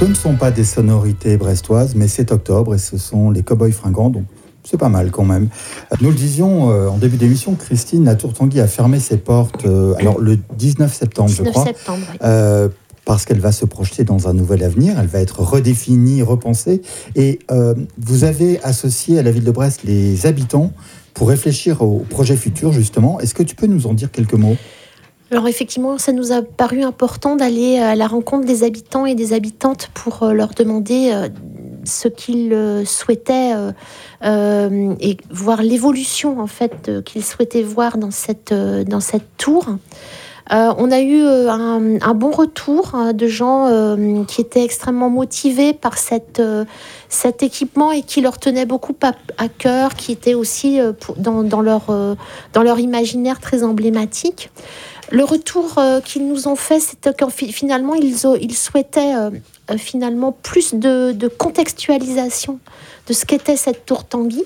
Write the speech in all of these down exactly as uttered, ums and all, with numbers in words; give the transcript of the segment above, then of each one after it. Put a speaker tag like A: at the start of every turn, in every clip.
A: Ce ne sont pas des sonorités brestoises, mais c'est octobre et ce sont les Cowboys Fringants, donc c'est pas mal quand même. Nous le disions euh, en début d'émission, Christine, la Tour Tanguy a fermé ses portes euh, alors le dix-neuf septembre,
B: dix-neuf
A: je crois.
B: septembre, oui.
A: Euh, parce qu'elle va se projeter dans un nouvel avenir, elle va être redéfinie, repensée. Et euh, vous avez associé à la ville de Brest les habitants pour réfléchir au projet futur, justement. Est-ce que tu peux nous en dire quelques mots ?
B: Alors effectivement, ça nous a paru important d'aller à la rencontre des habitants et des habitantes pour leur demander ce qu'ils souhaitaient euh, euh, et voir l'évolution en fait qu'ils souhaitaient voir dans cette, dans cette tour. Euh, on a eu un, un bon retour hein, de gens euh, qui étaient extrêmement motivés par cette, euh, cet équipement et qui leur tenait beaucoup à, à cœur, qui était aussi euh, pour, dans, dans, leur, euh, dans leur imaginaire très emblématique. Le retour euh, qu'ils nous ont fait, c'est que finalement, ils, ont, ils souhaitaient euh, finalement plus de, de contextualisation de ce qu'était cette tour Tanguy,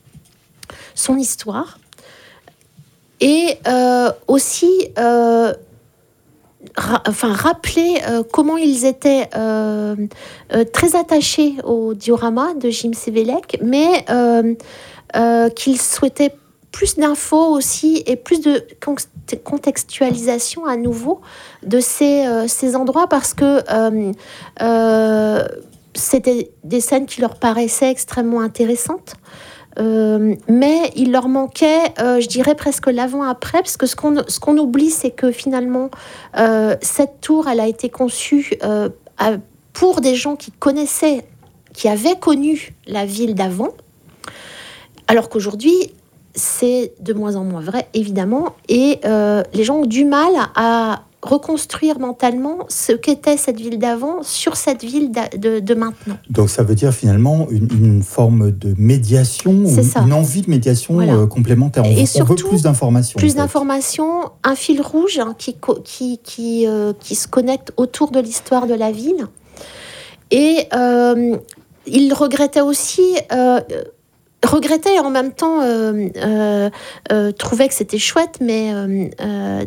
B: son histoire, et euh, aussi euh, ra- enfin, rappeler euh, comment ils étaient euh, euh, très attachés au diorama de Jim Sévélec, mais euh, euh, qu'ils souhaitaient plus d'infos aussi et plus de contextualisation à nouveau de ces, euh, ces endroits parce que euh, euh, c'était des scènes qui leur paraissaient extrêmement intéressantes. Euh, mais il leur manquait, euh, je dirais presque l'avant-après, parce que ce qu'on, ce qu'on oublie, c'est que finalement, euh, cette tour, elle a été conçue euh, à, pour des gens qui connaissaient, qui avaient connu la ville d'avant, alors qu'aujourd'hui, c'est de moins en moins vrai, évidemment, et euh, les gens ont du mal à reconstruire mentalement ce qu'était cette ville d'avant sur cette ville de, de maintenant.
A: Donc ça veut dire finalement une, une forme de médiation, ou une envie de médiation voilà. euh, complémentaire. On,
B: et
A: on
B: surtout,
A: veut plus d'informations.
B: Plus
A: en fait.
B: d'informations, un fil rouge hein, qui, qui, qui, euh, qui se connecte autour de l'histoire de la ville. Et euh, il regrettait aussi... Euh, regrettait et en même temps euh, euh, euh, trouvait que c'était chouette, mais euh, euh,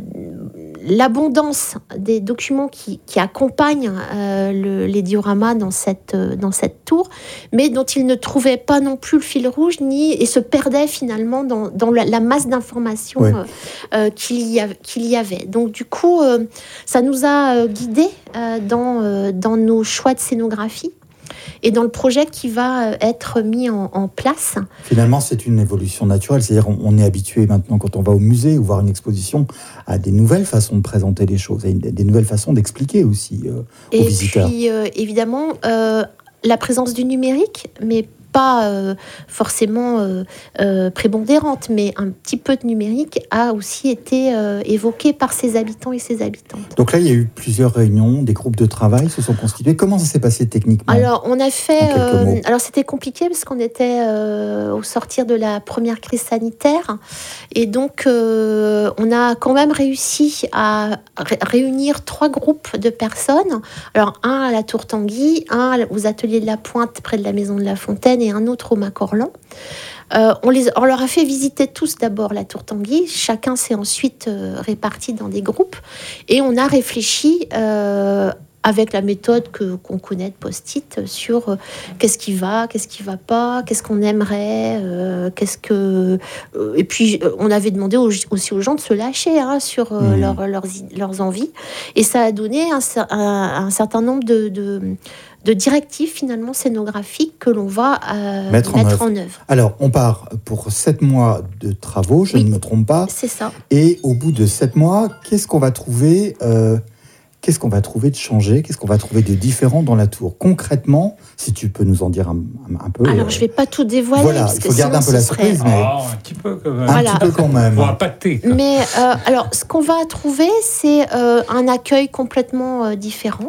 B: l'abondance des documents qui, qui accompagnent euh, le, les dioramas dans cette, euh, dans cette tour, mais dont il ne trouvait pas non plus le fil rouge, ni, et se perdait finalement dans, dans la, la masse d'informations ouais. euh, euh, qu'il, y a, qu'il y avait. Donc du coup, euh, ça nous a euh, guidés euh, dans, euh, dans nos choix de scénographie. Et dans le projet qui va être mis en, en place.
A: Finalement, c'est une évolution naturelle. C'est-à-dire on, on est habitué maintenant, quand on va au musée ou voir une exposition, à des nouvelles façons de présenter les choses, et des nouvelles façons d'expliquer aussi euh, aux
B: et
A: visiteurs.
B: Et puis, euh, évidemment, euh, la présence du numérique, mais pas euh, forcément euh, euh, prépondérante, mais un petit peu de numérique a aussi été euh, évoqué par ses habitants et ses habitantes.
A: Donc là, il y a eu plusieurs réunions, des groupes de travail se sont constitués. Comment ça s'est passé techniquement ?
B: Alors, on a fait... Euh, alors, c'était compliqué parce qu'on était euh, au sortir de la première crise sanitaire. Et donc, euh, on a quand même réussi à ré- réunir trois groupes de personnes. Alors, un à la Tour Tanguy, un aux Ateliers de la Pointe près de la Maison de la Fontaine et un autre au Macorlan. Euh, on, les, on leur a fait visiter tous d'abord la Tour Tanguy. Chacun s'est ensuite euh, réparti dans des groupes. Et on a réfléchi euh, avec la méthode que, qu'on connaît de post-it sur euh, qu'est-ce qui va, qu'est-ce qui va pas, qu'est-ce qu'on aimerait, euh, qu'est-ce que... Euh, et puis, on avait demandé aux, aussi aux gens de se lâcher hein, sur euh, mmh. leur, leurs, leurs envies. Et ça a donné un, un, un certain nombre de... de de directives finalement scénographiques que l'on va euh, mettre, en, mettre œuvre. en œuvre.
A: Alors, on part pour sept mois de travaux, je oui, ne me trompe pas.
B: C'est ça.
A: Et au bout de sept mois, qu'est-ce qu'on va trouver euh, Qu'est-ce qu'on va trouver de changé ? Qu'est-ce qu'on va trouver de différent dans la tour ? Concrètement, si tu peux nous en dire un, un, un peu.
B: Alors, euh, je ne vais pas tout dévoiler.
A: Voilà,
B: parce
A: il faut
B: que
A: garder un peu la surprise.
B: Serait...
A: Mais...
C: Oh, un petit peu quand même.
A: Un voilà. petit peu quand même.
C: On va pâter.
B: Mais euh, alors, ce qu'on va trouver, c'est euh, un accueil complètement euh, différent.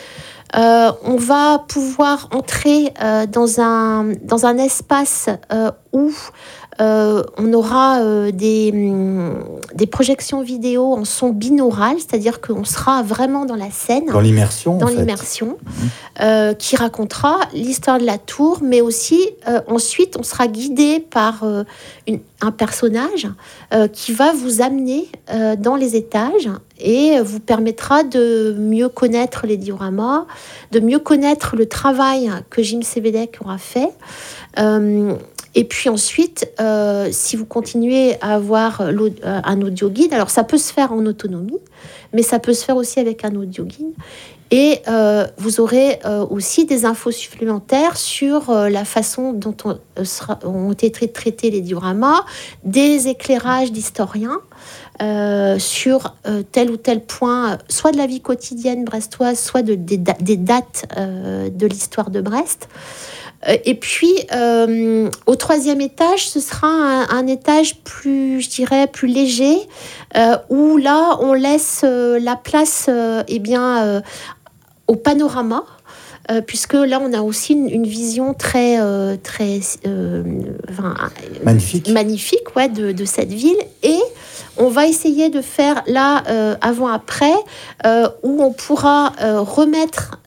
B: Euh, on va pouvoir entrer euh, dans, un, dans un espace euh, où euh, on aura euh, des, des projections vidéo en son binaural, c'est-à-dire qu'on sera vraiment dans la scène.
A: Dans l'immersion,
B: Dans
A: en fait.
B: l'immersion, mmh. euh, qui racontera l'histoire de la tour, mais aussi, euh, ensuite, on sera guidé par euh, une, un personnage euh, qui va vous amener euh, dans les étages et vous permettra de mieux connaître les dioramas, de mieux connaître le travail que Jim Sebelek aura fait. Euh, et puis ensuite, euh, si vous continuez à avoir un audio guide, alors ça peut se faire en autonomie, mais ça peut se faire aussi avec un audio guide. Et euh, vous aurez euh, aussi des infos supplémentaires sur euh, la façon dont on, euh, sera, ont été traités les dioramas, des éclairages d'historiens euh, sur euh, tel ou tel point, soit de la vie quotidienne brestoise, soit de, des, des dates euh, de l'histoire de Brest. Et puis, euh, au troisième étage, ce sera un, un étage plus, je dirais, plus léger, euh, où là, on laisse euh, la place, euh, eh bien, euh, au panorama, euh, puisque là, on a aussi une, une vision très, euh, très, euh, enfin,
A: magnifique,
B: magnifique, ouais, de, de cette ville. Et on va essayer de faire là, euh, avant-après, euh, où on pourra euh, remettre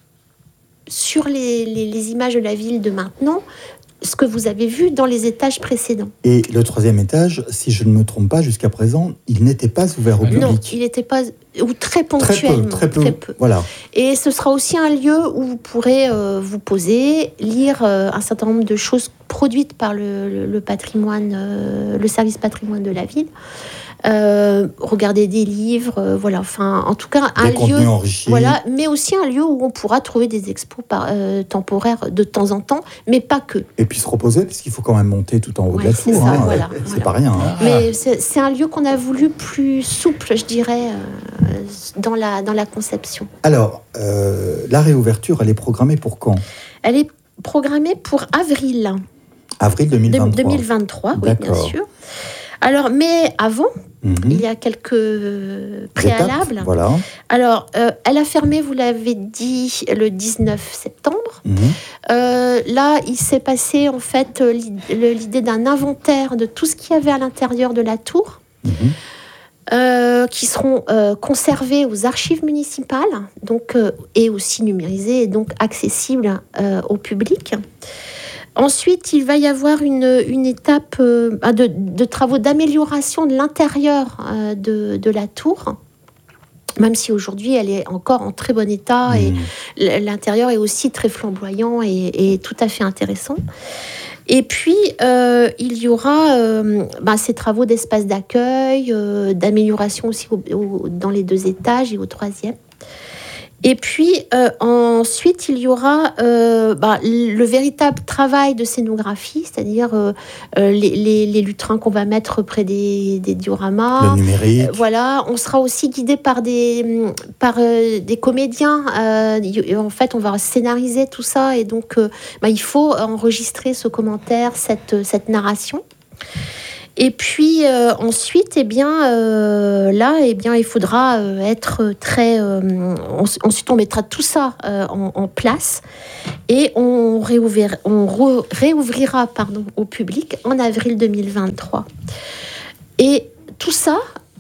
B: sur les, les, les images de la ville de maintenant, ce que vous avez vu dans les étages précédents.
A: Et le troisième étage, si je ne me trompe pas, jusqu'à présent, il n'était pas ouvert au public.
B: Non, il n'était pas, ou très ponctuellement.
A: Très peu, très peu,
B: très peu.
A: Voilà.
B: Et ce sera aussi un lieu où vous pourrez euh, vous poser, lire euh, un certain nombre de choses produites par le, le, le patrimoine, euh, le service patrimoine de la ville. Euh, regarder des livres, euh, voilà, enfin, en tout cas, un
A: des
B: lieu,
A: enrichis.
B: voilà, mais aussi un lieu où on pourra trouver des expos par, euh, temporaires de temps en temps, mais pas que.
A: Et puis se reposer, parce qu'il faut quand même monter tout en haut
B: ouais,
A: de la
B: c'est
A: tour.
B: ça,
A: Hein,
B: voilà,
A: c'est
B: voilà.
A: pas rien. Hein.
B: Mais c'est, c'est un lieu qu'on a voulu plus souple, je dirais, euh, dans la dans la conception.
A: Alors, euh, la réouverture, elle est programmée pour quand ?
B: Elle est programmée pour avril.
A: Avril deux mille vingt-trois.
B: deux mille vingt-trois, oui, bien sûr. Alors, mais avant, mmh. il y a quelques préalables.
A: Étapes, voilà.
B: Alors, euh, elle a fermé, vous l'avez dit, le dix-neuf septembre. Mmh. Euh, là, il s'est passé, en fait, l'idée d'un inventaire de tout ce qu'il y avait à l'intérieur de la tour, mmh. euh, qui seront euh, conservés aux archives municipales, donc, euh, et aussi numérisés, et donc accessibles euh, au public. Ensuite, il va y avoir une, une étape euh, de, de travaux d'amélioration de l'intérieur euh, de, de la tour, même si aujourd'hui elle est encore en très bon état mmh. et l'intérieur est aussi très flamboyant et, et tout à fait intéressant. Et puis, euh, il y aura euh, bah, ces travaux d'espace d'accueil, euh, d'amélioration aussi au, au, dans les deux étages et au troisième. Et puis, euh, ensuite, il y aura euh, bah, le véritable travail de scénographie, c'est-à-dire euh, les, les, les lutrins qu'on va mettre près des, des dioramas.
A: Le numérique.
B: Euh, voilà, on sera aussi guidé par des, par, euh, des comédiens. Euh, en fait, on va scénariser tout ça et donc, euh, bah, il faut enregistrer ce commentaire, cette, cette narration. Et puis euh, ensuite, eh bien, euh, là, eh bien, il faudra euh, être très. Euh, on, ensuite, on mettra tout ça euh, en, en place et on, réouvrir, on re, réouvrira pardon, au public en avril deux mille vingt-trois. Et tout ça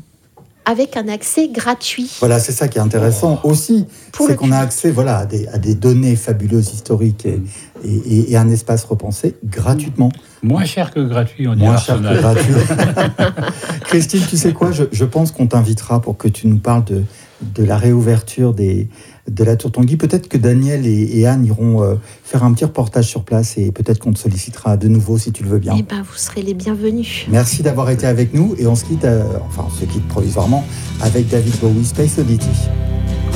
B: avec un accès gratuit.
A: Voilà, c'est ça qui est intéressant oh. aussi, Pour c'est qu'on public. a accès voilà, à, des, à des données fabuleuses historiques et, et, et, et un espace repensé gratuitement.
C: Moins cher que gratuit, on dit.
A: Moins cher que gratuit. Christine, tu sais quoi, je, je pense qu'on t'invitera pour que tu nous parles de, de la réouverture des, de la Tour Tanguy. Peut-être que Daniel et, et Anne iront euh, faire un petit reportage sur place et peut-être qu'on te sollicitera de nouveau si tu le veux bien.
B: Eh ben, vous serez les bienvenus.
A: Merci d'avoir été avec nous et on se quitte, euh, enfin on se quitte provisoirement avec David Bowie, Space Oddity.